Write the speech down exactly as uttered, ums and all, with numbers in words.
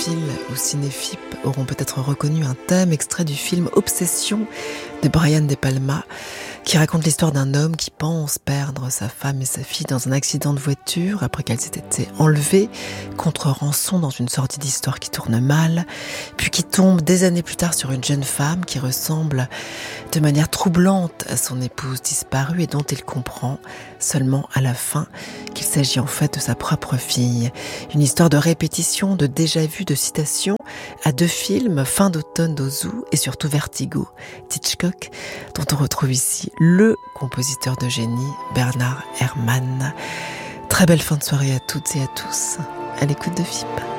cinéphiles ou cinéphipes auront peut-être reconnu un thème extrait du film Obsession de Brian De Palma, qui raconte l'histoire d'un homme qui pense perdre sa femme et sa fille dans un accident de voiture après qu'elles aient été enlevées contre rançon dans une sortie d'histoire qui tourne mal, puis qui tombe des années plus tard sur une jeune femme qui ressemble de manière troublante à son épouse disparue et dont il comprend seulement à la fin qu'il s'agit en fait de sa propre fille. Une histoire de répétition, de déjà-vu, de citation à deux films, Fin d'automne d'Ozu et surtout Vertigo d'Hitchcock, dont on retrouve ici le compositeur de génie, Bernard Herrmann. Très belle fin de soirée à toutes et à tous, à l'écoute de F I P.